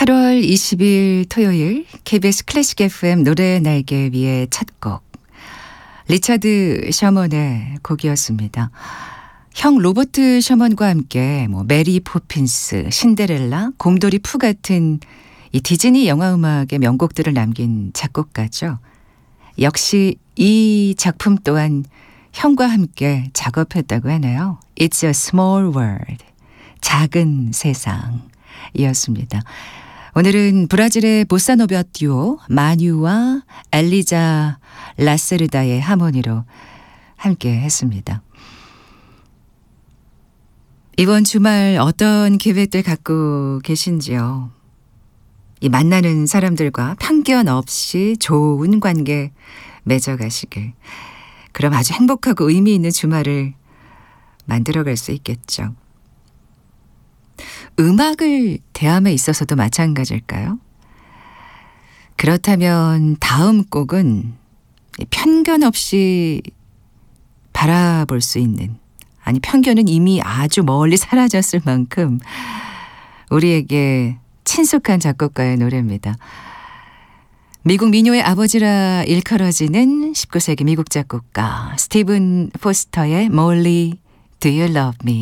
8월 20일 토요일 KBS 클래식 FM 노래 날개 위의 첫 곡 리차드 셔먼의 곡이었습니다. 형 로버트 셔먼과 함께 메리 포핀스, 신데렐라, 곰돌이 푸 같은 이 디즈니 영화 음악의 명곡들을 남긴 작곡가죠. 역시 이 작품 또한 형과 함께 작업했다고 하네요. It's a small world. 작은 세상이었습니다. 오늘은 브라질의 보사노바 듀오 마뉴와 엘리자 라세르다의 하모니로 함께 했습니다. 이번 주말 어떤 계획들 갖고 계신지요? 이 만나는 사람들과 편견 없이 좋은 관계 맺어가시길. 그럼 아주 행복하고 의미 있는 주말을 만들어갈 수 있겠죠. 음악을 대함에 있어서도 마찬가지일까요? 그렇다면 다음 곡은 편견 없이 바라볼 수 있는, 아니 편견은 이미 아주 멀리 사라졌을 만큼 우리에게 친숙한 작곡가의 노래입니다. 미국 민요의 아버지라 일컬어지는 19세기 미국 작곡가 스티븐 포스터의 Molly, Do You Love Me?